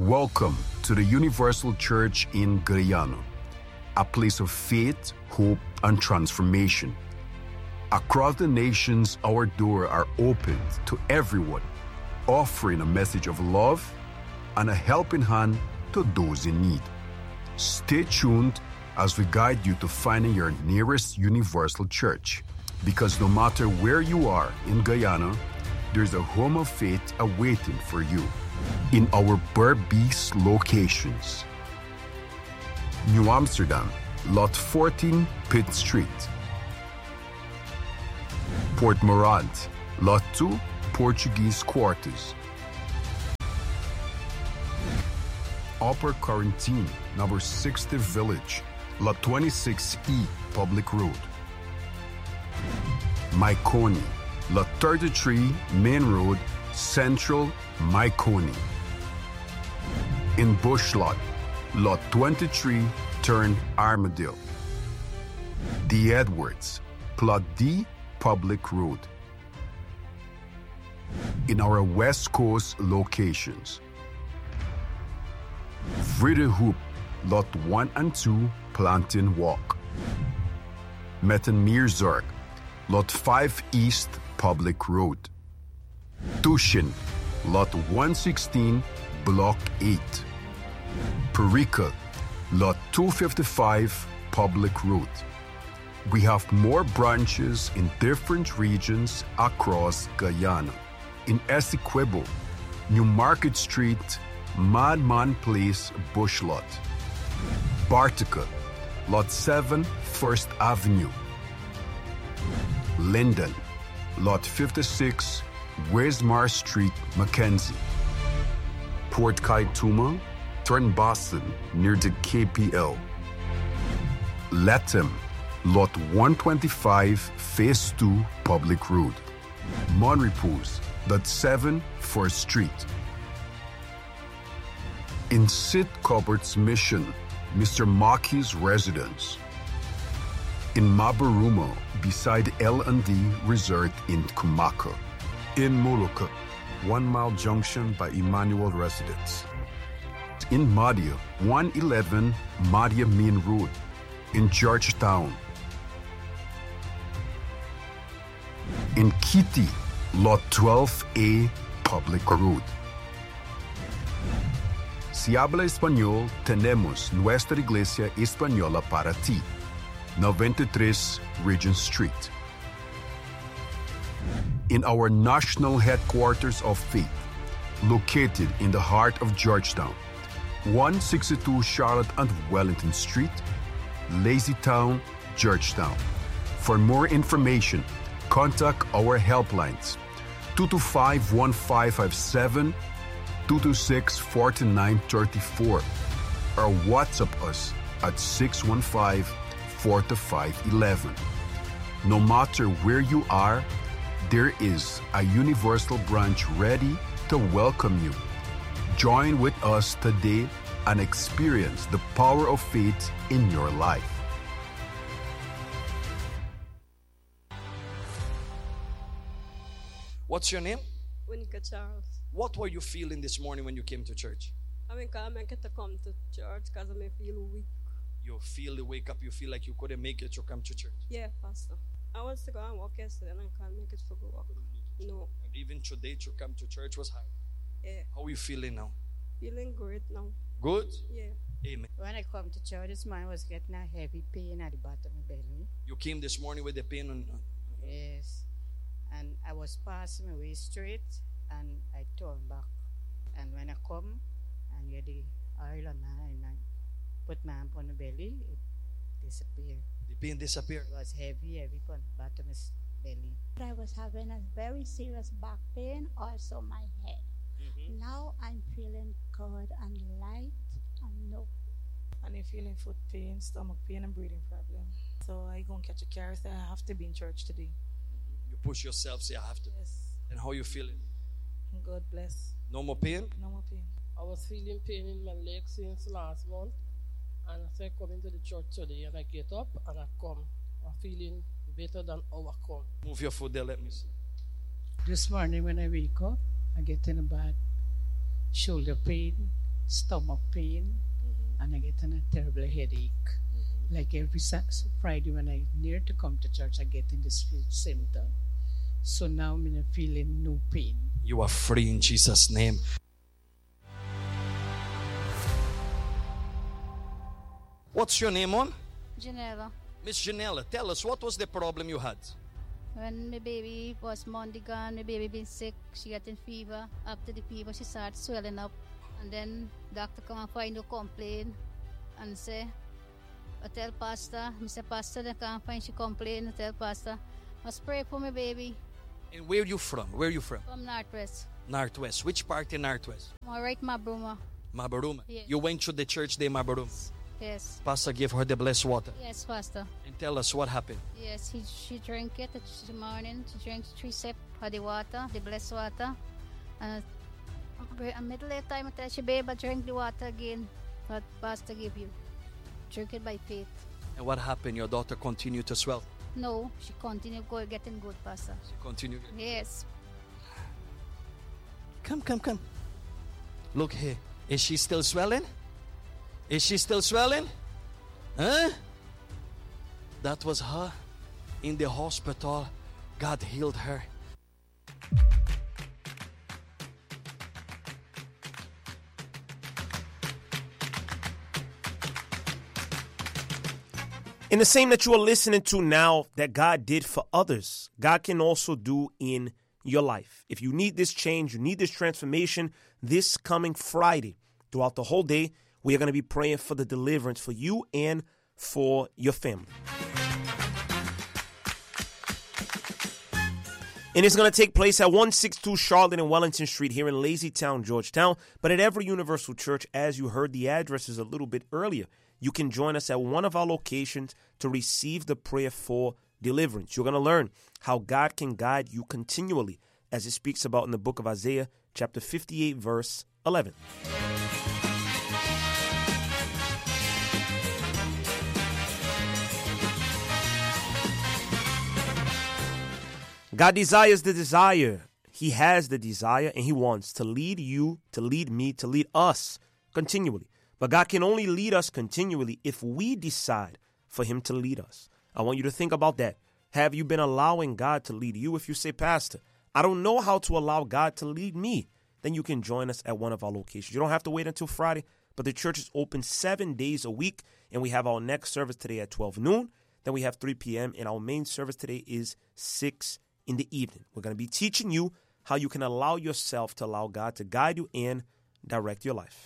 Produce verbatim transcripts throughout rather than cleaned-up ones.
Welcome to the Universal Church in Guyana, a place of faith, hope, and transformation. Across the nations, our doors are opened to everyone, offering a message of love and a helping hand to those in need. Stay tuned as we guide you to finding your nearest Universal Church, because no matter where you are in Guyana, there's a home of faith awaiting for you in our Berbice locations. New Amsterdam, Lot fourteen, Pitt Street. Port Morant, Lot two, Portuguese Quarters. Upper Quarantine, number sixty Village, Lot twenty-six E, Public Road. Maikoni, Lot thirty-three, Main Road, Central, Maikoni. In Bushlot, Lot twenty-three, Turn Armadale. The Edwards, Plot D, Public Road. In our West Coast locations, Vredehoop, Lot one and two, Plantain Walk. Mettenmeerzorg, Lot five East, Public Road. Tushin, Lot one sixteen, Block eight. Perica, Lot two fifty-five, Public Road. We have more branches in different regions across Guyana. In Essequibo, New Market Street, Madman Place, Bushlot. Bartica, Lot seven, First Avenue. Linden, Lot fifty-six, Wismar Street, Mackenzie. Port Kaituma, Turn Boston, near the K P L. Latham, Lot one twenty-five, Phase two, Public Road. Monrepos, Lot seven, First Street. In Sid Cupboard's Mission, Mister Maki's residence. In Mabaruma, beside L and D Resort in Kumaka. In Molucca, One Mile Junction by Emmanuel Residence. In Madia, one eleven Madia Main Road. In Georgetown. In Kitty, Lot twelve A, Public Road. Si habla español, tenemos nuestra iglesia española para ti. noventa y tres Regent Street. In our national headquarters of faith, located in the heart of Georgetown, one sixty-two Charlotte and Wellington Street, Lazytown, Georgetown. For more information, contact our helplines two two five, one five five seven, two two six, four nine three four or WhatsApp us at six one five, four five one one. No matter where you are, there is a Universal branch ready to welcome you. Join with us today and experience the power of faith in your life. What's your name? Winika Charles. What were you feeling this morning when you came to church? I mean, I make it to come to church because I may feel weak. You feel the wake up, you feel like you couldn't make it to come to church. Yeah, Pastor. I was to go and walk yesterday and I can't make it for go walk. No. And even today to come to church was hard. Yeah. How are you feeling now? Feeling great now. Good? Yeah. Amen. When I come to church this morning, I was getting a heavy pain at the bottom of my belly. You came this morning with the pain on. on Yes. And I was passing my way straight and I turned back. And when I come and get the oil on my and I put my hand on the belly, it disappeared. The pain disappeared. It was heavy, heavy on the bottom of my belly. I was having a very serious back pain, also my head. Mm-hmm. Now I'm feeling good and light and no. And I'm feeling foot pain, stomach pain, and breathing problem. So I go and catch a car, so I have to be in church today. Mm-hmm. You push yourself, say I have to. Yes. And how you feeling? God bless. No more pain? No more pain. I was feeling pain in my legs since last month. And so I come into the church today and I get up and I come. I'm feeling better than overcome. Move your foot there, let me see. This morning when I wake up, I get in a bad shoulder pain stomach pain, and I get a terrible headache. Like every Sa- Friday when I near to come to church, I get in this fe- symptom. So now I'm not feeling no pain. You are free in Jesus' name. What's your name on? Janela. Miss Janela, tell us, what was the problem you had? When my baby was Monday gone, my baby been sick, she getting fever. After the fever, she started swelling up. And then doctor come and find no complaint and say, I tell pastor, Mister Pastor, they can't find she complain. I tell pastor, must pray for my baby. And where are you from? Where are you from? From Northwest. Northwest. Which part in Northwest? I'm right, Mabruma. Mabaruma. Yes. You went to the church there, Mabaruma. Yes. Pastor gave her the blessed water. Yes, Pastor. And tell us what happened. Yes, he, she drank it this morning. She drank three sips of the water, the blessed water. And a middle of time, I tell she, babe, I drink the water again. But Pastor give you. Drink it by faith. And what happened? Your daughter continued to swell. No, she continued go, getting good, Pastor. She continued. Yes. Come, come, come. Look here. Is she still swelling? Is she still swelling? Huh? That was her in the hospital. God healed her. In the same that you are listening to now that God did for others, God can also do in your life. If you need this change, you need this transformation, this coming Friday, throughout the whole day, we are going to be praying for the deliverance for you and for your family. And it's going to take place at one sixty-two Charlotte and Wellington Street here in Lazytown, Georgetown. But at every Universal Church, as you heard the addresses a little bit earlier, you can join us at one of our locations to receive the prayer for deliverance. You're going to learn how God can guide you continually, as it speaks about in the book of Isaiah, chapter fifty-eight, verse eleven. God desires the desire. He has the desire, and he wants to lead you, to lead me, to lead us continually. But God can only lead us continually if we decide for him to lead us. I want you to think about that. Have you been allowing God to lead you? If you say, Pastor, I don't know how to allow God to lead me, then you can join us at one of our locations. You don't have to wait until Friday, but the church is open seven days a week, and we have our next service today at twelve noon. Then we have three p.m., and our main service today is six in the evening. We're going to be teaching you how you can allow yourself to allow God to guide you and direct your life.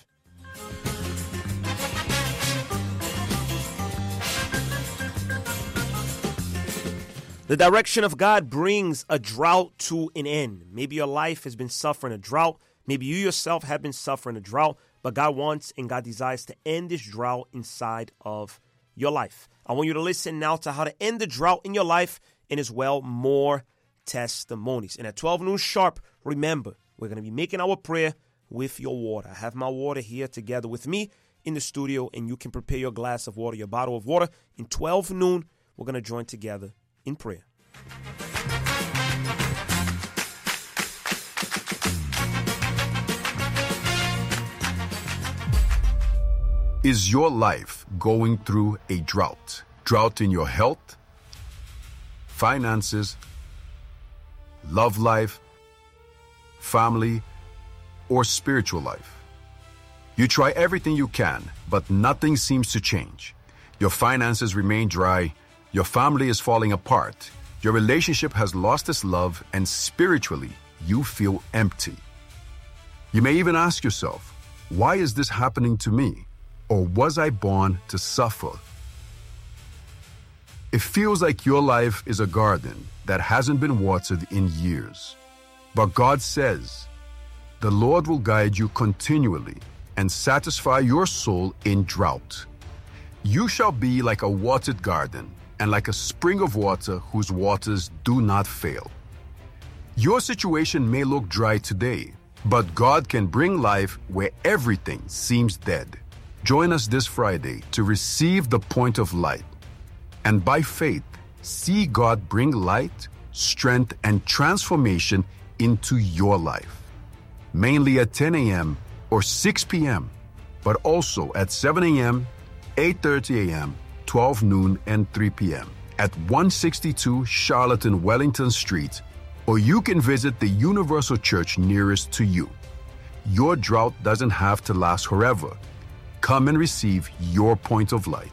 The direction of God brings a drought to an end. Maybe your life has been suffering a drought. Maybe you yourself have been suffering a drought, but God wants and God desires to end this drought inside of your life. I want you to listen now to how to end the drought in your life and as well more testimonies. And at twelve noon sharp, remember, we're going to be making our prayer with your water. I have my water here together with me in the studio, and you can prepare your glass of water, your bottle of water. In twelve noon, we're going to join together in prayer. Is your life going through a drought? Drought in your health, finances, love life, family, or spiritual life? You try everything you can, but nothing seems to change. Your finances remain dry, your family is falling apart, your relationship has lost its love, and spiritually, you feel empty. You may even ask yourself, why is this happening to me? Or was I born to suffer? It feels like your life is a garden that hasn't been watered in years. But God says, the Lord will guide you continually and satisfy your soul in drought. You shall be like a watered garden and like a spring of water whose waters do not fail. Your situation may look dry today, but God can bring life where everything seems dead. Join us this Friday to receive the point of light, and by faith, see God bring light, strength, and transformation into your life. Mainly at ten a.m. or six p.m., but also at seven a.m., eight thirty a.m., twelve noon, and three p.m. at one sixty-two Charlotte and Wellington Street, or you can visit the Universal Church nearest to you. Your drought doesn't have to last forever. Come and receive your point of light.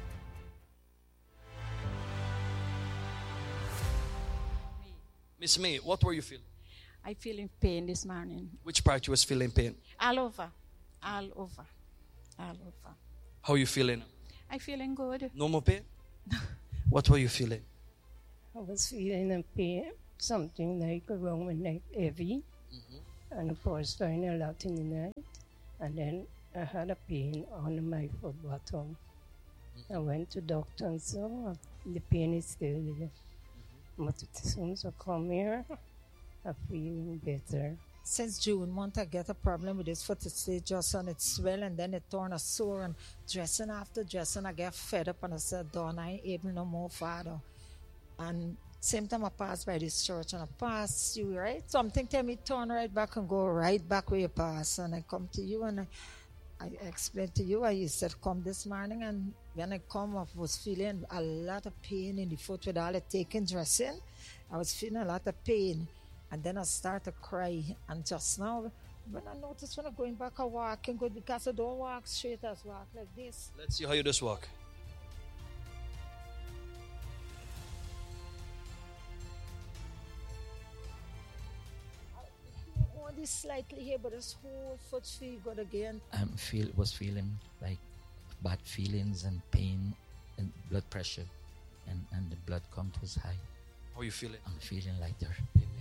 Miss May, what were you feeling? I feeling pain this morning. Which part you was feeling pain? All over. All over. All over. How you feeling? I feeling good. No more pain? What were you feeling? I was feeling a pain, something like around my neck heavy, mm-hmm. and of course very a lot in the night. And then I had a pain on my foot bottom. Mm-hmm. I went to doctor and so the pain is still there. Mm-hmm. But as soon as I come here, I'm feeling better. Since June month, I get a problem with this foot. It's just and it swell and then it torn a sore and dressing after dressing, I get fed up and I said, Dawn, I ain't able no more, Father. And same time I pass by this church and I pass you, right? Something tell me turn right back and go right back where you pass. And I come to you and I, I explained to you, I said, come this morning. And when I come, I was feeling a lot of pain in the foot with all the taking dressing. I was feeling a lot of pain. And then I start to cry. And just now, when I notice when I'm going back, I walk and good because I don't walk straight, I walk like this. Let's see how you just walk. Only slightly here, but this whole foot feel good again. I feel was feeling like bad feelings and pain and blood pressure, and, and the blood count was high. How you feeling? I'm feeling lighter.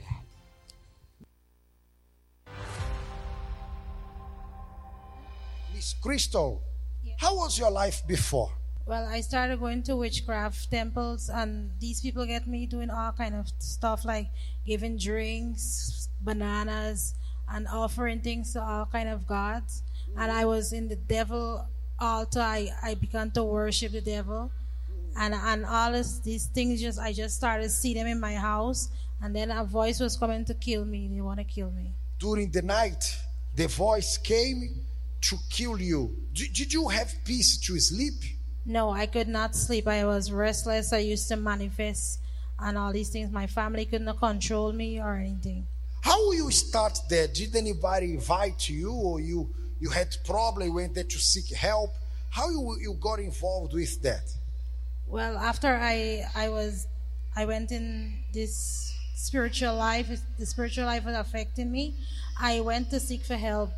Miss Crystal, yeah. How was your life before? Well, I started going to witchcraft temples, and these people get me doing all kind of stuff like giving drinks, bananas, and offering things to all kind of gods. Mm-hmm. And I was in the devil altar. I, I began to worship the devil. Mm-hmm. And and all this, these things, just I just started to see them in my house. And then a voice was coming to kill me. They want to kill me. During the night, the voice came to kill you. Did, did you have peace to sleep? No, I could not sleep. I was restless. I used to manifest and all these things. My family couldn't control me or anything. How you start there? Did anybody invite you, or you you had problem, went there to seek help? How you you got involved with that? Well, after I I was I went in this spiritual life. The spiritual life was affecting me. I went to seek for help.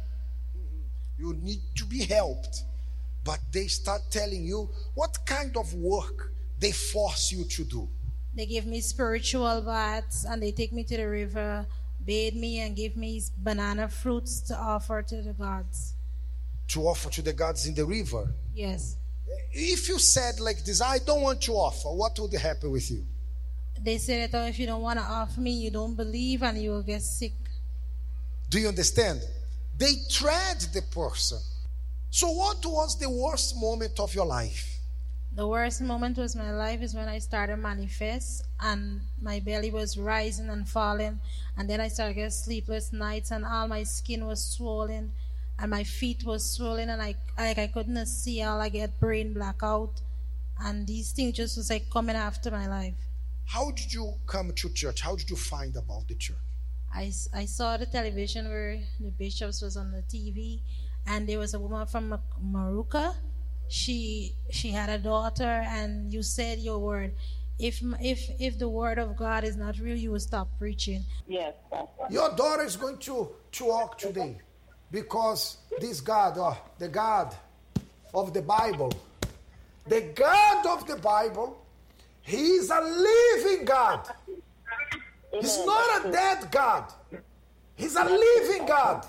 You need to be helped. But they start telling you what kind of work they force you to do. They give me spiritual baths and they take me to the river, bathe me and give me banana fruits to offer to the gods. To offer to the gods in the river? Yes. If you said like this, I don't want to offer, what would happen with you? They say that oh, if you don't want to offer me, you don't believe and you will get sick. Do you understand? They tread the person. So what was the worst moment of your life? The worst moment was my life is when I started manifest and my belly was rising and falling, and then I started getting sleepless nights and all my skin was swollen and my feet was swollen and I like I couldn't see. All I get brain blackout, and these things just was like coming after my life. How did you come to church? How did you find about the church? I, I saw the television where the bishops was on the T V. And there was a woman from Maruka. She she had a daughter, and you said your word. If if if the word of God is not real, you will stop preaching. Yes. Your daughter is going to, to walk today because this God, oh, the God of the Bible, the God of the Bible, He is a living God. He's not a dead God. He's a living God.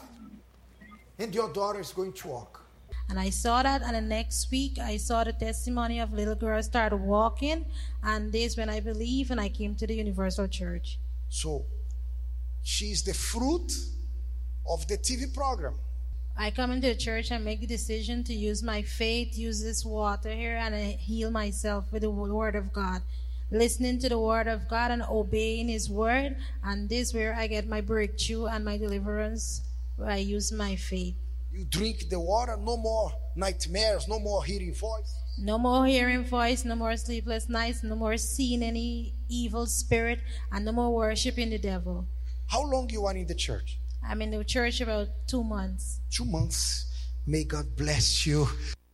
And your daughter is going to walk. And I saw that, and the next week I saw the testimony of little girls started walking, and this when I believed and I came to the Universal Church. So, she's the fruit of the T V program. I come into the church and make the decision to use my faith, use this water here, and I heal myself with the Word of God. Listening to the Word of God and obeying His Word, and this is where I get my breakthrough and my deliverance. I use my faith. You drink the water, no more nightmares, no more hearing voice. No more hearing voice, no more sleepless nights, no more seeing any evil spirit, and no more worshiping the devil. How long you are in the church? I'm in the church about two months. Two months. May God bless you.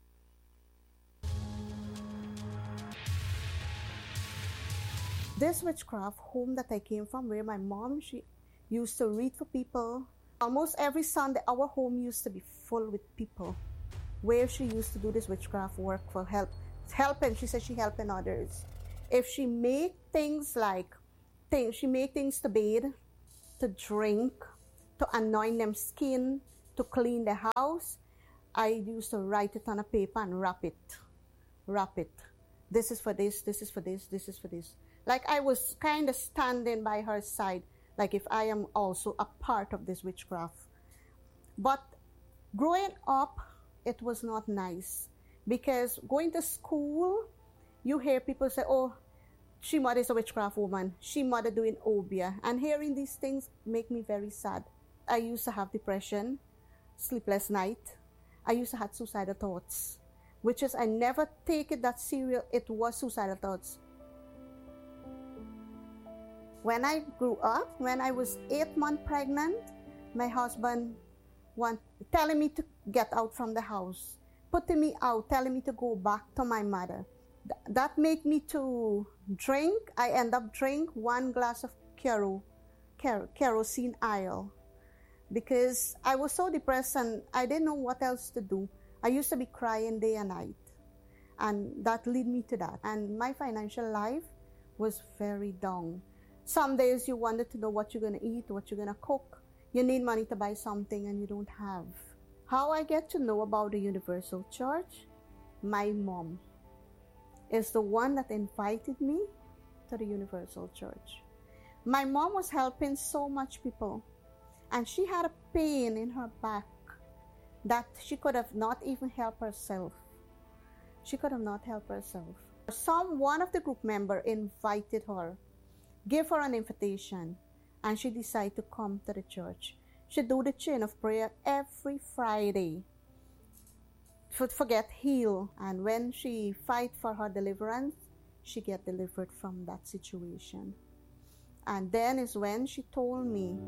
This witchcraft home that I came from, where my mom, she used to read for people. Almost every Sunday, our home used to be full with people, where she used to do this witchcraft work for help. Helping, she said she helping others. If she make things like, things, she make things to bathe, to drink, to anoint them skin, to clean the house, I used to write it on a paper and wrap it. Wrap it. This is for this, this is for this, this is for this. Like I was kind of standing by her side, like if I am also a part of this witchcraft. But growing up, it was not nice. Because going to school, you hear people say, oh, she mother is a witchcraft woman. She mother doing obia. And hearing these things make me very sad. I used to have depression, sleepless night. I used to have suicidal thoughts, which is I never take it that serious. It was suicidal thoughts. When I grew up, when I was eight months pregnant, my husband want, telling me to get out from the house, putting me out, telling me to go back to my mother. Th- that made me to drink. I end up drink one glass of kero, ker- kerosene oil, because I was so depressed and I didn't know what else to do. I used to be crying day and night, and that led me to that. And my financial life was very down. Some days you wanted to know what you're going to eat, what you're going to cook. You need money to buy something and you don't have. How I get to know about the Universal Church? My mom is the one that invited me to the Universal Church. My mom was helping so much people, and she had a pain in her back that she could have not even helped herself. She could have not helped herself. Some one of the group member invited her, gave her an invitation, and she decided to come to the church. She do the chain of prayer every Friday to forget heal. And when she fight for her deliverance, she get delivered from that situation. And then is when she told me,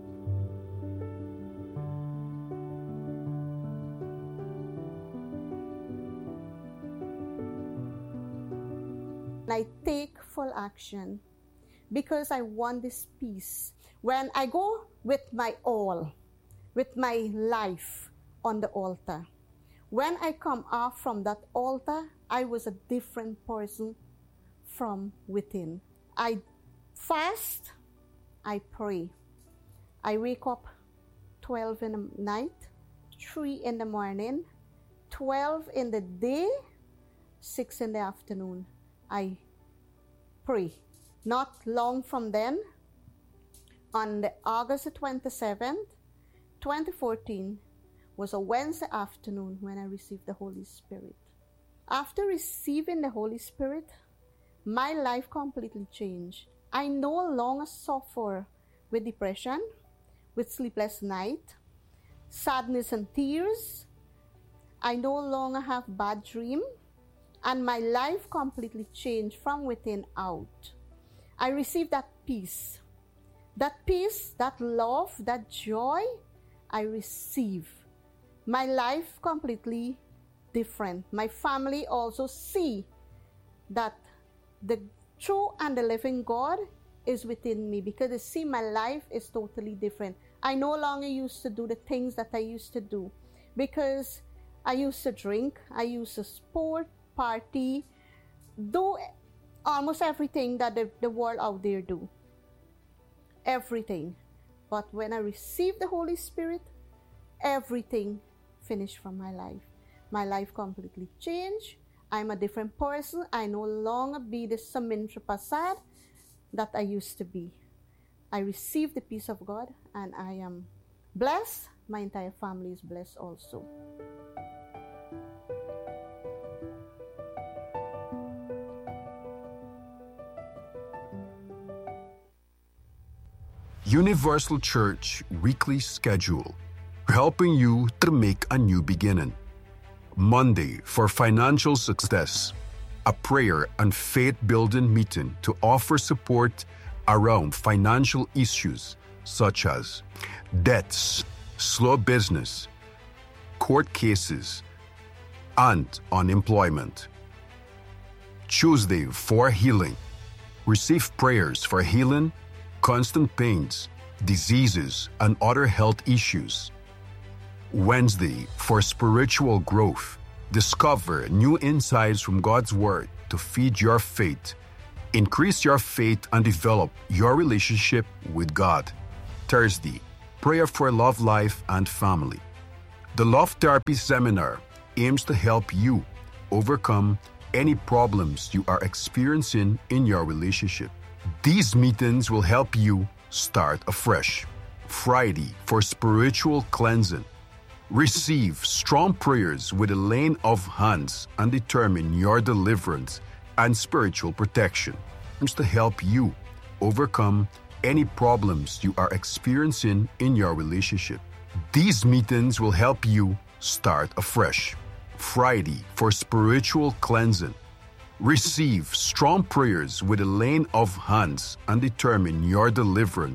I take full action because I want this peace. When I go with my all, with my life on the altar, when I come off from that altar, I was a different person from within. I fast, I pray. I wake up twelve in the night, three in the morning, twelve in the day, six in the afternoon. I pray. Not long from then, on the August twenty-seventh, twenty fourteen, was a Wednesday afternoon when I received the Holy Spirit. After receiving the Holy Spirit, my life completely changed. I no longer suffer with depression, with sleepless night, sadness and tears. I no longer have bad dreams, and my life completely changed from within out. I received that peace. That peace, that love, that joy, I receive. My life completely different. My family also see that the true and the living God is within me, because they see my life is totally different. I no longer used to do the things that I used to do, because I used to drink, I used to sport, party, do almost everything that the, the world out there do. Everything. But when I received the Holy Spirit, everything finished from my life. My life completely changed. I'm a different person. I no longer be the Samintra Prasad that I used to be. I received the peace of God, and I am blessed. My entire family is blessed also. Universal Church weekly schedule helping you to make a new beginning. Monday for financial success, a prayer and faith-building meeting to offer support around financial issues such as debts, slow business, court cases, and unemployment. Tuesday for healing. Receive prayers for healing, constant pains, diseases, and other health issues. Wednesday for spiritual growth. Discover new insights from God's Word to feed your faith. Increase your faith and develop your relationship with God. Thursday, prayer for love life and family. The Love Therapy Seminar aims to help you overcome any problems you are experiencing in your relationship. These meetings will help you start afresh. Friday for spiritual cleansing. Receive strong prayers with the laying of hands and determine your deliverance and spiritual protection. Aims to help you overcome any problems you are experiencing in your relationship. These meetings will help you start afresh. Friday for spiritual cleansing. Receive strong prayers with the laying of hands and determine your deliverance